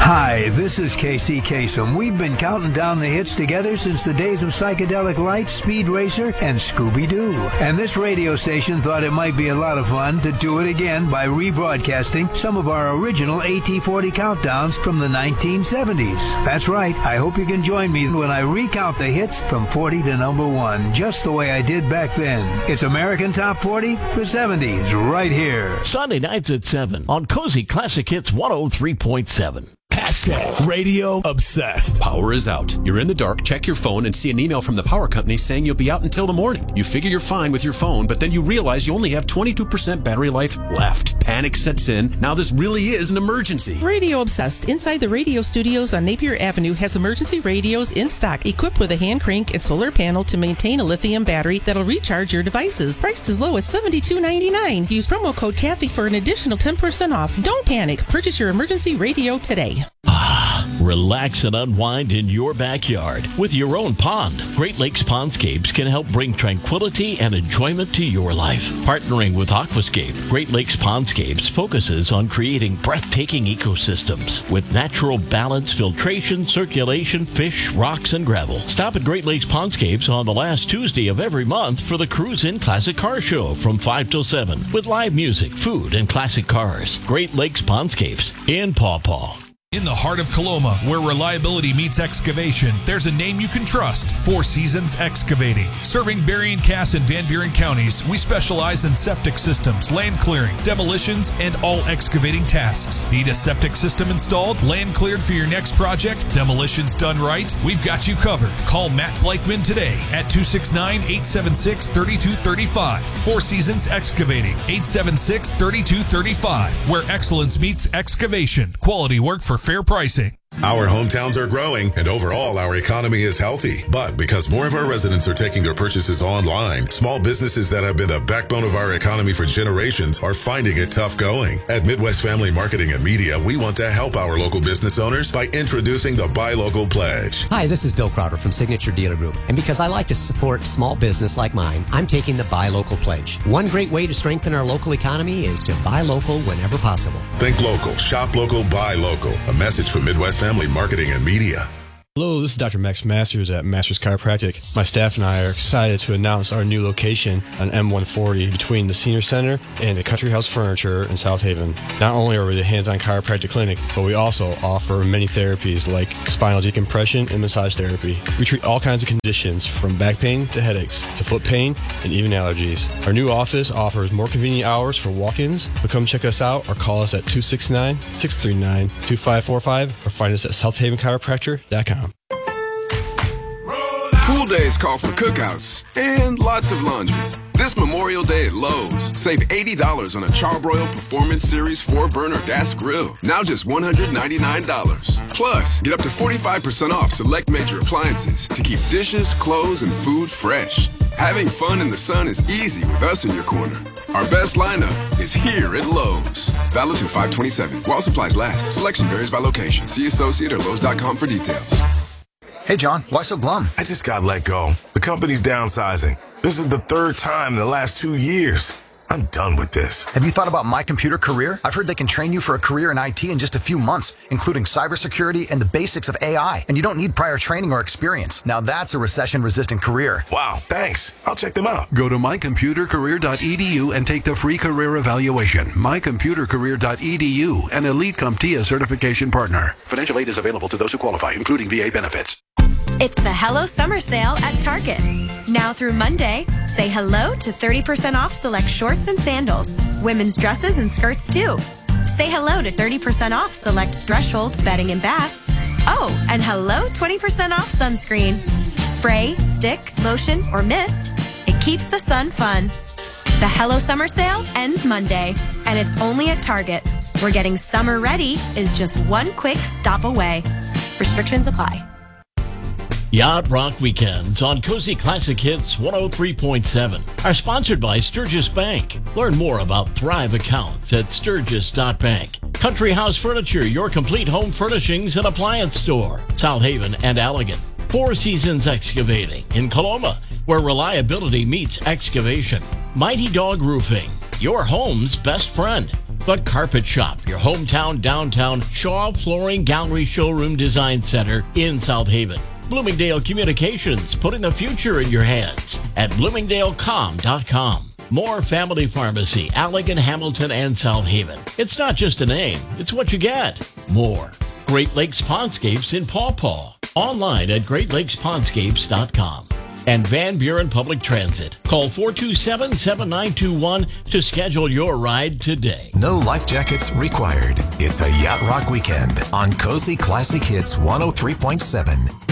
Hi, this is KC Kasem. We've been counting down the hits together since the days of Psychedelic Lights, Speed Racer, and Scooby-Doo. And this radio station thought it might be a lot of fun to do it again by rebroadcasting some of our original AT40 countdowns from the 1970s. That's right. I hope you can join me when I recount the hits from 40 to number 1, just the way I did back then. It's American Top 40, the 70s, right here. Sunday nights at 7 on Cozy Classic Hits 103.7. Hashtag Radio Obsessed. Power is out. You're in the dark, check your phone, and see an email from the power company saying you'll be out until the morning. You figure you're fine with your phone, but then you realize you only have 22% battery life left. Panic sets in. Now this really is an emergency. Radio Obsessed, inside the radio studios on Napier Avenue, has emergency radios in stock, equipped with a hand crank and solar panel to maintain a lithium battery that'll recharge your devices. Priced as low as $72.99. Use promo code Kathy for an additional 10% off. Don't panic. Purchase your emergency radio today. Relax and unwind in your backyard with your own pond. Great Lakes Pondscapes can help bring tranquility and enjoyment to your life. Partnering with Aquascape, Great Lakes Pondscapes focuses on creating breathtaking ecosystems with natural balance, filtration, circulation, fish, rocks, and gravel. Stop at Great Lakes Pondscapes on the last Tuesday of every month for the Cruise In Classic Car Show from 5 till 7 with live music, food, and classic cars. Great Lakes Pondscapes in Paw Paw. In the heart of Coloma, where reliability meets excavation, there's a name you can trust: Four Seasons Excavating. Serving Berrien, Cass, and Van Buren counties, we specialize in septic systems, land clearing, demolitions, and all excavating tasks. Need a septic system installed, land cleared for your next project, demolitions done right? We've got you covered. Call Matt Blakeman today at 269-876-3235. Four Seasons Excavating, 876-3235, where excellence meets excavation. Quality work for fair pricing. Our hometowns are growing, and overall, our economy is healthy. But because more of our residents are taking their purchases online, small businesses that have been the backbone of our economy for generations are finding it tough going. At Midwest Family Marketing and Media, we want to help our local business owners by introducing the Buy Local Pledge. Hi, this is Bill Crowder from Signature Dealer Group. And because I like to support small business like mine, I'm taking the Buy Local Pledge. One great way to strengthen our local economy is to buy local whenever possible. Think local, shop local, buy local. A message from Midwest Family Marketing and Media. Hello, this is Dr. Max Masters at Masters Chiropractic. My staff and I are excited to announce our new location on M140 between the Senior Center and the Country House Furniture in South Haven. Not only are we the hands-on chiropractic clinic, but we also offer many therapies like spinal decompression and massage therapy. We treat all kinds of conditions from back pain to headaches to foot pain and even allergies. Our new office offers more convenient hours for walk-ins, so come check us out or call us at 269-639-2545 or find us at southhavenchiropractor.com. Pool days call for cookouts and lots of laundry. This Memorial Day at Lowe's, save $80 on a Charbroil Performance Series 4-burner gas grill. Now just $199. Plus, get up to 45% off select major appliances to keep dishes, clothes, and food fresh. Having fun in the sun is easy with us in your corner. Our best lineup is here at Lowe's. Valid through 5/27. While supplies last. Selection varies by location. See associate or Lowe's.com for details. Hey, John, why so glum? I just got let go. The company's downsizing. This is the third time in the last 2 years. I'm done with this. Have you thought about My Computer Career? I've heard they can train you for a career in IT in just a few months, including cybersecurity and the basics of AI. And you don't need prior training or experience. Now that's a recession-resistant career. Wow, thanks. I'll check them out. Go to mycomputercareer.edu and take the free career evaluation. mycomputercareer.edu, an Elite CompTIA certification partner. Financial aid is available to those who qualify, including VA benefits. It's the Hello Summer Sale at Target. Now through Monday, say hello to 30% off select shorts and sandals, women's dresses and skirts too. Say hello to 30% off select Threshold bedding and bath. Oh, and hello 20% off sunscreen. Spray, stick, lotion, or mist. It keeps the sun fun. The Hello Summer Sale ends Monday, and it's only at Target, where getting summer ready is just one quick stop away. Restrictions apply. Yacht Rock Weekends on Cozy Classic Hits 103.7 are sponsored by Sturgis Bank. Learn more about Thrive accounts at sturgis.bank. Country House Furniture, your complete home furnishings and appliance store, South Haven and Allegan. Four Seasons Excavating in Coloma, where reliability meets excavation. Mighty Dog Roofing, your home's best friend. The Carpet Shop, your hometown downtown Shaw Flooring Gallery Showroom Design Center in South Haven. Bloomingdale Communications, putting the future in your hands at bloomingdalecom.com. More Family Pharmacy, Allegan, Hamilton, and South Haven. It's not just a name, it's what you get. More Great Lakes Pondscapes in Paw Paw. Online at greatlakesponscapes.com. And Van Buren Public Transit. Call 427-7921 to schedule your ride today. No life jackets required. It's a Yacht Rock weekend on Cozy Classic Hits 103.7